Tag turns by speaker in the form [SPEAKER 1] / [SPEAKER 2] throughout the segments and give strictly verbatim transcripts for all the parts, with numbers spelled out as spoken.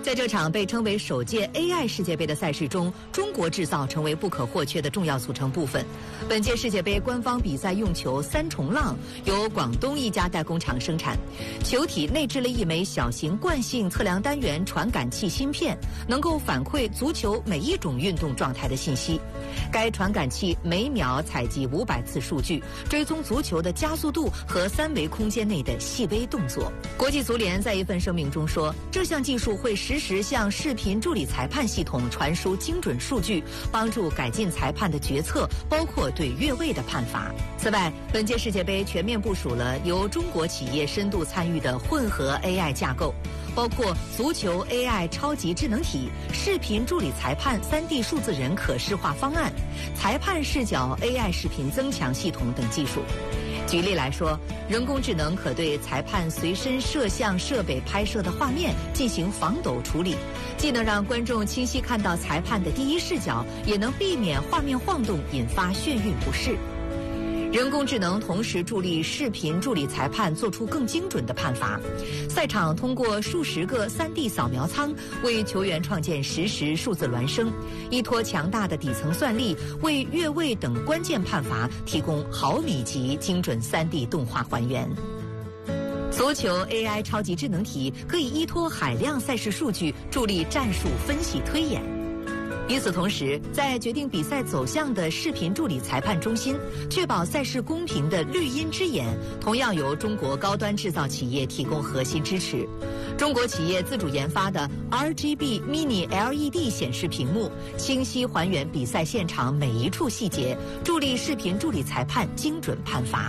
[SPEAKER 1] 在这场被称为首届 A I 世界杯的赛事中，中国制造成为不可或缺的重要组成部分。本届世界杯官方比赛用球三重浪由广东一家代工厂生产，球体内置了一枚小型惯性测量单元传感器芯片，能够反馈足球每一种运动状态的信息。该传感器每秒采集五百次数据，追踪足球的加速度和三维空间内的细微动作。国际足联在一份声明中说，这项技术会实时向视频助理裁判系统传输精准数据，帮助改进裁判的决策，包括对越位的判罚。此外，本届世界杯全面部署了由中国企业深度参与的混合 A I 架构，包括足球 A I 超级智能体、视频助理裁判 三 D 数字人可视化方案、裁判视角 A I 视频增强系统等技术。举例来说，人工智能可对裁判随身摄像设备拍摄的画面进行防抖处理，既能让观众清晰看到裁判的第一视角，也能避免画面晃动引发眩晕不适。人工智能同时助力视频助理裁判做出更精准的判罚。赛场通过数十个 三 D 扫描舱为球员创建实时数字孪生，依托强大的底层算力，为越位等关键判罚提供毫米级精准 三 D 动画还原。足球 A I 超级智能体可以依托海量赛事数据助力战术分析推演。与此同时，在决定比赛走向的视频助理裁判中心，确保赛事公平的绿茵之眼，同样由中国高端制造企业提供核心支持。中国企业自主研发的 R G B Mini L E D 显示屏幕，清晰还原比赛现场每一处细节，助力视频助理裁判精准判罚。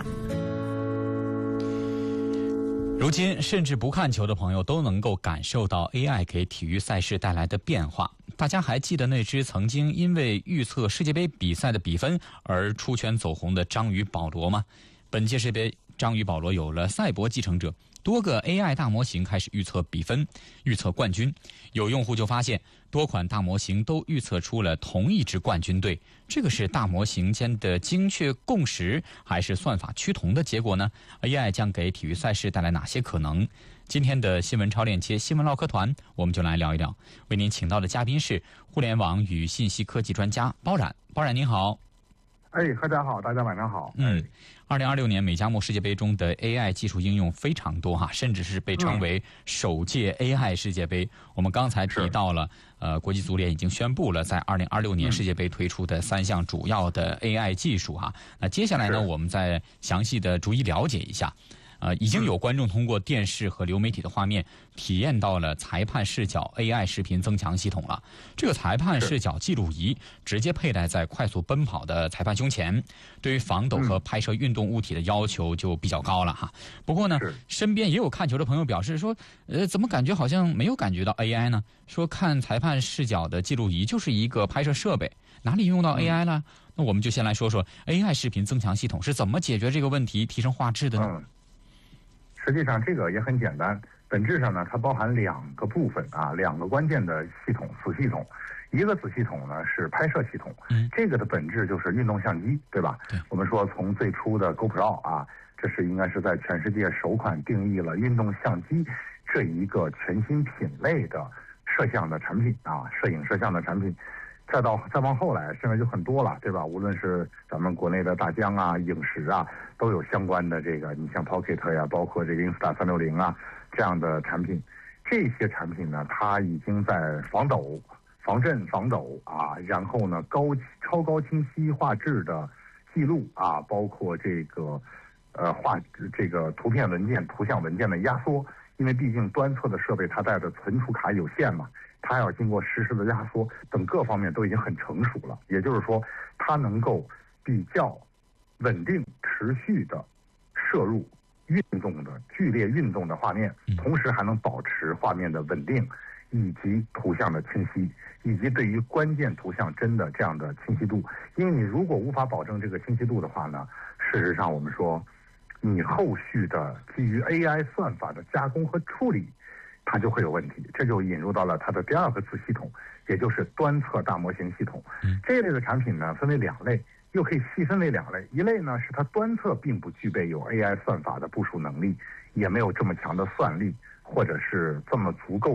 [SPEAKER 2] 如今，甚至不看球的朋友都能够感受到 A I 给体育赛事带来的变化。大家还记得那只曾经因为预测世界杯比赛的比分而出圈走红的章鱼保罗吗？本届世界杯，章鱼保罗有了赛博继承者，多个 A I 大模型开始预测比分、预测冠军。有用户就发现，多款大模型都预测出了同一支冠军队。这个是大模型间的精确共识，还是算法趋同的结果呢？ A I 将给体育赛事带来哪些可能？今天的新闻超链接新闻唠嗑团，我们就来聊一聊。为您请到的嘉宾是互联网与信息科技专家包冉。包冉您好。
[SPEAKER 3] 哎，大家好，大家晚上好。
[SPEAKER 2] 嗯，二零二六年美加墨世界杯中的 A I 技术应用非常多哈，甚至是被称为首届 A I 世界杯。嗯、我们刚才提到了，呃，国际足联已经宣布了在二零二六年世界杯推出的三项主要的 A I 技术哈。那接下来呢，我们再详细的逐一了解一下。呃，已经有观众通过电视和流媒体的画面体验到了裁判视角 A I 视频增强系统了。这个裁判视角记录仪直接佩戴在快速奔跑的裁判胸前，对于防抖和拍摄运动物体的要求就比较高了哈。不过呢，身边也有看球的朋友表示说，呃，怎么感觉好像没有感觉到 A I 呢？说看裁判视角的记录仪就是一个拍摄设备，哪里用到 A I 了？那我们就先来说说 A I 视频增强系统是怎么解决这个问题、提升画质的呢？
[SPEAKER 3] 嗯实际上这个也很简单，本质上呢，它包含两个部分啊，两个关键的系统子系统。一个子系统呢是拍摄系统，嗯，这个的本质就是运动相机，对吧？对。我们说从最初的 GoPro 啊，这是应该是在全世界首款定义了运动相机这一个全新品类的摄像的产品啊，摄影摄像的产品。再到再往后来，现在就很多了，对吧？无论是咱们国内的大疆啊、影视啊，都有相关的这个，你像 Pocket 呀，包括这个 Insta 三六零啊这样的产品。这些产品呢，它已经在防抖、防震、防抖啊，然后呢高超高清晰画质的记录啊，包括这个呃画这个图片文件、图像文件的压缩，因为毕竟端侧的设备它带的存储卡有限嘛。它要经过实时的压缩等各方面都已经很成熟了，也就是说它能够比较稳定持续的摄入运动的剧烈运动的画面，同时还能保持画面的稳定以及图像的清晰，以及对于关键图像真的这样的清晰度。因为你如果无法保证这个清晰度的话呢，事实上我们说你后续的基于 A I 算法的加工和处理它就会有问题，这就引入到了它的第二个子系统，也就是端侧大模型系统。这一类的产品呢，分为两类，又可以细分为两类。一类呢是它端侧并不具备有 A I 算法的部署能力，也没有这么强的算力，或者是这么足够